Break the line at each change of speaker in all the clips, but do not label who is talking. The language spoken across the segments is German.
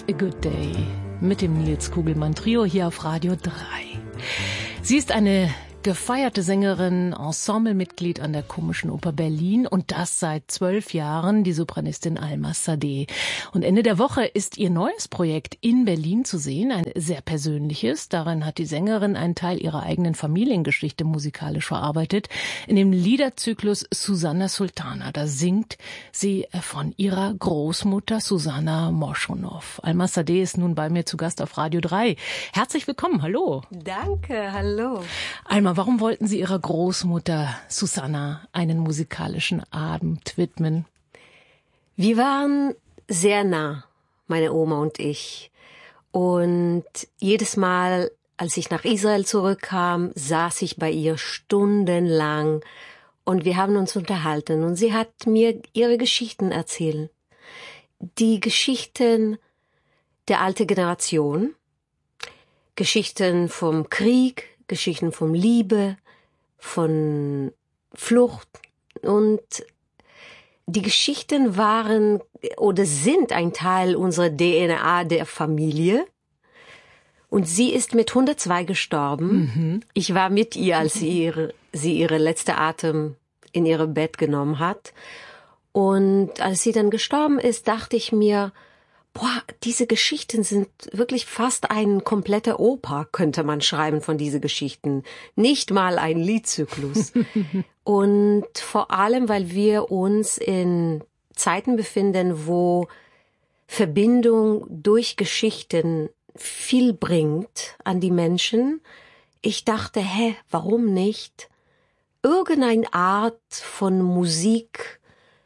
A Good Day mit dem Nils Kugelmann Trio hier auf Radio 3. Sie ist eine gefeierte Sängerin, Ensemblemitglied an der Komischen Oper Berlin und das seit 12 Jahren, die Sopranistin Alma Sade. Und Ende der Woche ist ihr neues Projekt in Berlin zu sehen, ein sehr persönliches. Darin hat die Sängerin einen Teil ihrer eigenen Familiengeschichte musikalisch verarbeitet. In dem Liederzyklus Susanna Sultana, da singt sie von ihrer Großmutter Susanna Moschonow. Alma Sade ist nun bei mir zu Gast auf Radio 3. Herzlich willkommen, hallo.
Danke, hallo.
Alma, warum wollten Sie Ihrer Großmutter Susanna einen musikalischen Abend widmen?
Wir waren sehr nah, meine Oma und ich. Und jedes Mal, als ich nach Israel zurückkam, saß ich bei ihr stundenlang und wir haben uns unterhalten. Und sie hat mir ihre Geschichten erzählt. Die Geschichten der alten Generation, Geschichten vom Krieg, Geschichten von Liebe, von Flucht, und die Geschichten waren oder sind ein Teil unserer DNA der Familie. Und sie ist mit 102 gestorben. Ich war mit ihr, als sie ihre letzte Atem in ihrem Bett genommen hat. Und als sie dann gestorben ist, dachte ich mir, diese Geschichten sind wirklich fast ein kompletter Oper, könnte man schreiben von diesen Geschichten. Nicht mal ein Liedzyklus. Und vor allem, weil wir uns in Zeiten befinden, wo Verbindung durch Geschichten viel bringt an die Menschen. Ich dachte, warum nicht irgendeine Art von Musik,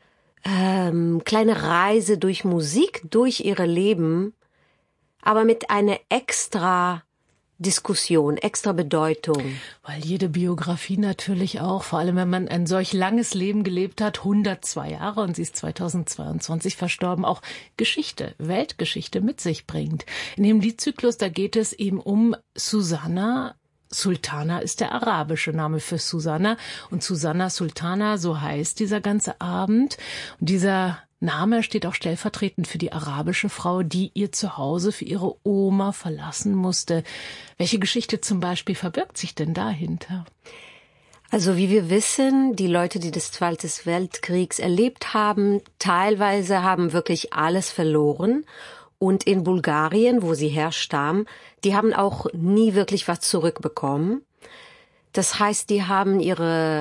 kleine Reise durch Musik, durch ihre Leben, aber mit einer extra Diskussion, extra Bedeutung.
Weil jede Biografie natürlich auch, vor allem wenn man ein solch langes Leben gelebt hat, 102 Jahre, und sie ist 2022 verstorben, auch Geschichte, Weltgeschichte mit sich bringt. In dem Liedzyklus, da geht es eben um Susanna. Sultana ist der arabische Name für Susanna, und Susanna Sultana, so heißt dieser ganze Abend. Und dieser Name steht auch stellvertretend für die arabische Frau, die ihr Zuhause für ihre Oma verlassen musste. Welche Geschichte zum Beispiel verbirgt sich denn dahinter?
Also wie wir wissen, die Leute, die des Zweiten Weltkriegs erlebt haben, teilweise haben wirklich alles verloren. Und in Bulgarien, wo sie herstammen, die haben auch nie wirklich was zurückbekommen. Das heißt, die haben ihr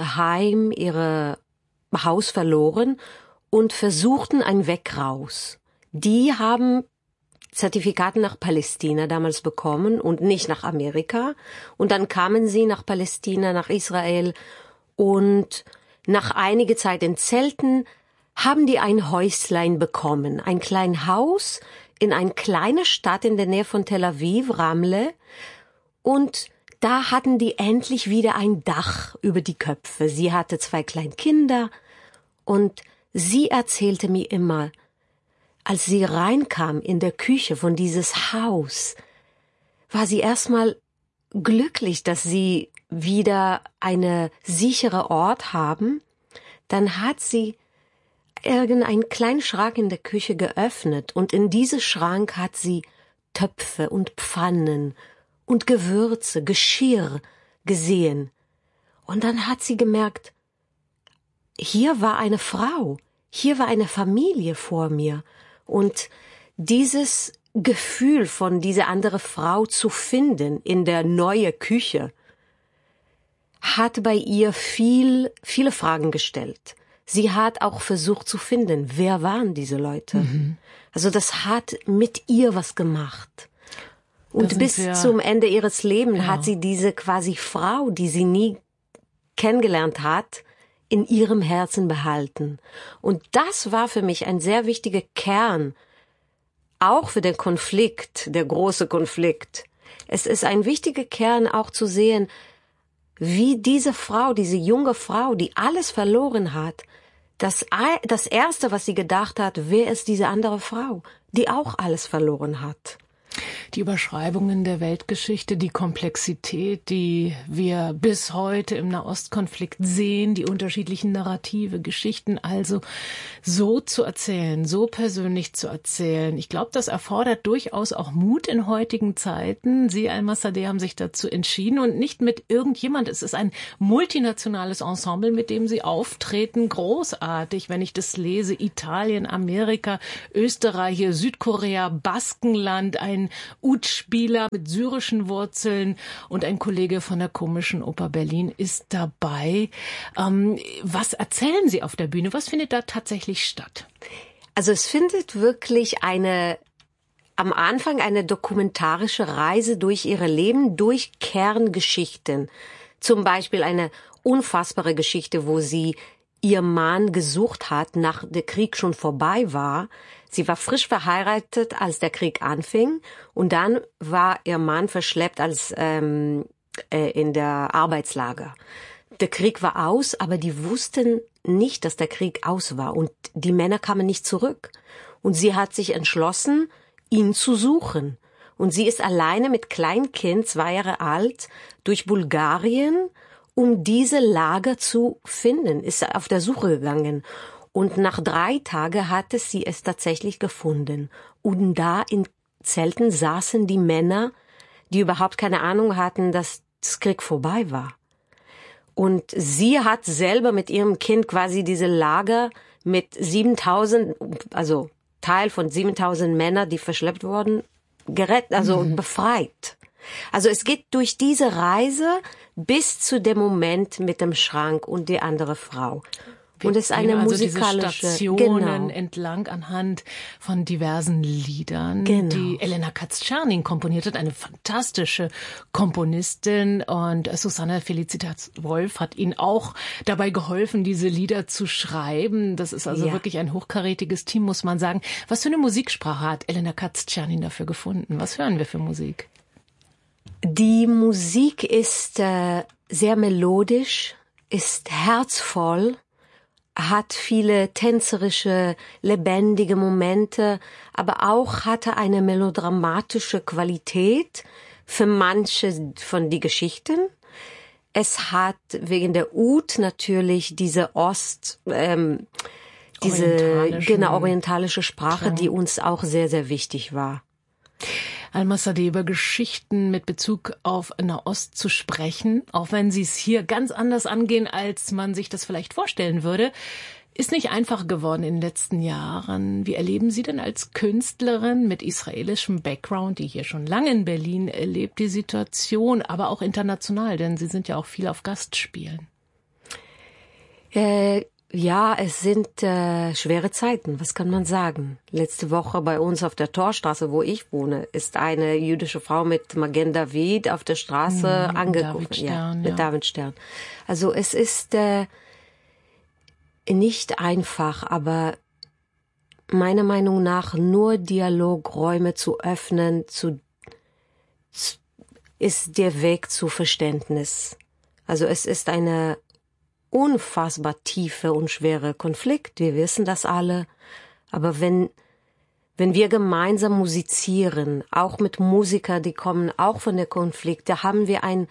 Haus verloren und versuchten einen Weg raus. Die haben Zertifikate nach Palästina damals bekommen und nicht nach Amerika. Und dann kamen sie nach Palästina, nach Israel, und nach einiger Zeit in Zelten haben die ein Häuslein bekommen, ein kleines Haus in eine kleine Stadt in der Nähe von Tel Aviv, Ramle, und da hatten die endlich wieder ein Dach über die Köpfe. Sie hatte 2 kleine Kinder und sie erzählte mir immer, als sie reinkam in der Küche von dieses Haus, war sie erstmal glücklich, dass sie wieder eine sichere Ort haben. Dann hat sie irgendeinen kleinen Schrank in der Küche geöffnet und in diesem Schrank hat sie Töpfe und Pfannen und Gewürze, Geschirr gesehen. Und dann hat sie gemerkt, hier war eine Frau, hier war eine Familie vor mir. Und dieses Gefühl von dieser anderen Frau zu finden in der neuen Küche hat bei ihr viele Fragen gestellt. Sie hat auch versucht zu finden, wer waren diese Leute. Also das hat mit ihr was gemacht. Und bis zum Ende ihres Lebens hat sie diese quasi Frau, die sie nie kennengelernt hat, in ihrem Herzen behalten. Und das war für mich ein sehr wichtiger Kern, auch für den Konflikt, der große Konflikt. Es ist ein wichtiger Kern auch zu sehen, wie diese Frau, diese junge Frau, die alles verloren hat, das Erste, was sie gedacht hat, wer ist diese andere Frau, die auch alles verloren hat.
Die Überschreibungen der Weltgeschichte, die Komplexität, die wir bis heute im Nahostkonflikt sehen, die unterschiedlichen Narrative, Geschichten, also so zu erzählen, so persönlich zu erzählen. Ich glaube, das erfordert durchaus auch Mut in heutigen Zeiten. Sie, Almassadeh, haben sich dazu entschieden und nicht mit irgendjemand. Es ist ein multinationales Ensemble, mit dem Sie auftreten. Großartig, wenn ich das lese. Italien, Amerika, Österreich, Südkorea, Baskenland, ein Ud-Spieler mit syrischen Wurzeln und ein Kollege von der Komischen Oper Berlin ist dabei. Was erzählen Sie auf der Bühne? Was findet da tatsächlich statt?
Also es findet wirklich am Anfang eine dokumentarische Reise durch ihre Leben, durch Kerngeschichten. Zum Beispiel eine unfassbare Geschichte, wo sie ihr Mann gesucht hat, nach der Krieg schon vorbei war. Sie war frisch verheiratet, als der Krieg anfing, und dann war ihr Mann verschleppt als in der Arbeitslager. Der Krieg war aus, aber die wussten nicht, dass der Krieg aus war, und die Männer kamen nicht zurück. Und sie hat sich entschlossen, ihn zu suchen. Und sie ist alleine mit Kleinkind, 2 Jahre alt, durch Bulgarien, um diese Lager zu finden, ist auf der Suche gegangen. Und nach 3 Tagen hatte sie es tatsächlich gefunden. Und da in Zelten saßen die Männer, die überhaupt keine Ahnung hatten, dass das Krieg vorbei war. Und sie hat selber mit ihrem Kind quasi diese Lager mit 7.000, also Teil von 7.000 Männern, die verschleppt wurden, gerettet, also befreit. Also es geht durch diese Reise bis zu dem Moment mit dem Schrank und die andere Frau. Und es ist eine musikalische,
diese Stationen entlang anhand von diversen Liedern, die Elena Katz-Czernin komponiert hat, eine fantastische Komponistin, und Susanna Felicitas Wolf hat ihnen auch dabei geholfen, diese Lieder zu schreiben. Das ist also wirklich ein hochkarätiges Team, muss man sagen. Was für eine Musiksprache hat Elena Katz-Czernin dafür gefunden? Was hören wir für Musik?
Die Musik ist sehr melodisch, ist herzvoll, hat viele tänzerische, lebendige Momente, aber auch hatte eine melodramatische Qualität für manche von die Geschichten. Es hat wegen der Ud natürlich diese orientalische Sprache, die uns auch sehr, sehr wichtig war.
Almassadeh, über Geschichten mit Bezug auf Nahost zu sprechen, auch wenn sie es hier ganz anders angehen, als man sich das vielleicht vorstellen würde, ist nicht einfach geworden in den letzten Jahren. Wie erleben Sie denn als Künstlerin mit israelischem Background, die hier schon lange in Berlin lebt, die Situation, aber auch international, denn Sie sind ja auch viel auf Gastspielen?
Ja, es sind schwere Zeiten, was kann man sagen? Letzte Woche bei uns auf der Torstraße, wo ich wohne, ist eine jüdische Frau mit Magen David auf der Straße angekommen. Mit Davidstern. Also es ist nicht einfach, aber meiner Meinung nach nur Dialogräume zu öffnen, ist der Weg zu Verständnis. Also es ist eine unfassbar tiefe und schwere Konflikt, wir wissen das alle, aber wenn wir gemeinsam musizieren, auch mit Musikern, die kommen auch von der Konflikt, da haben wir ein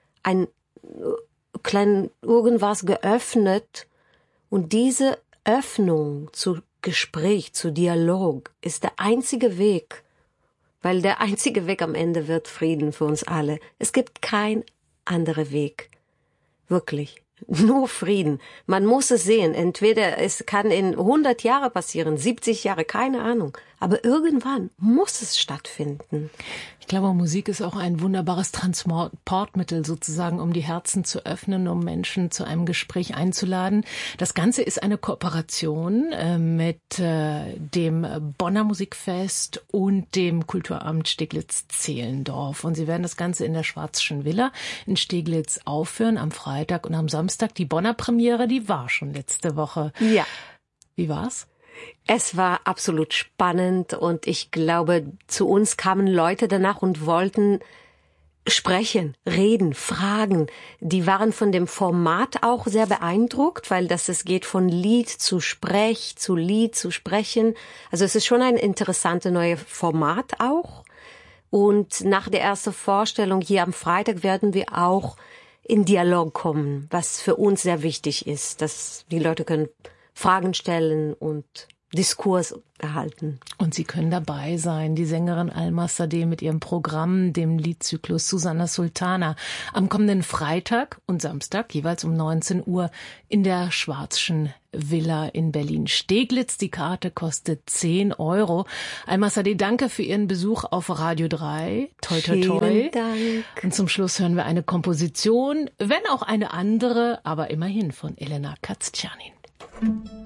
klein irgendwas geöffnet, und diese Öffnung zu Gespräch, zu Dialog ist der einzige Weg, weil der einzige Weg am Ende wird Frieden für uns alle. Es gibt kein anderer Weg. Wirklich. Nur Frieden. Man muss es sehen. Entweder es kann in 100 Jahre passieren, 70 Jahre, keine Ahnung. Aber irgendwann muss es stattfinden.
Ich glaube, Musik ist auch ein wunderbares Transportmittel sozusagen, um die Herzen zu öffnen, um Menschen zu einem Gespräch einzuladen. Das Ganze ist eine Kooperation mit dem Bonner Musikfest und dem Kulturamt Steglitz-Zehlendorf. Und Sie werden das Ganze in der Schwarzschen Villa in Steglitz aufführen am Freitag und am Samstag. Die Bonner Premiere, die war schon letzte Woche.
Ja.
Wie war's?
Es war absolut spannend, und ich glaube, zu uns kamen Leute danach und wollten sprechen, reden, fragen. Die waren von dem Format auch sehr beeindruckt, weil es geht von Lied zu Sprech, zu Lied zu Sprechen. Also es ist schon ein interessantes neues Format auch. Und nach der ersten Vorstellung hier am Freitag werden wir auch in Dialog kommen, was für uns sehr wichtig ist, dass die Leute können Fragen stellen und Diskurs erhalten.
Und Sie können dabei sein, die Sängerin Alma Sadeh mit ihrem Programm, dem Liedzyklus Susanna Sultana, am kommenden Freitag und Samstag, jeweils um 19 Uhr, in der Schwarzschen Villa in Berlin-Steglitz. Die Karte kostet 10 €. Alma Sadeh, danke für Ihren Besuch auf Radio 3. Toi, toi, toi.
Vielen Dank.
Und zum Schluss hören wir eine Komposition, wenn auch eine andere, aber immerhin von Elena Katz-Czernin.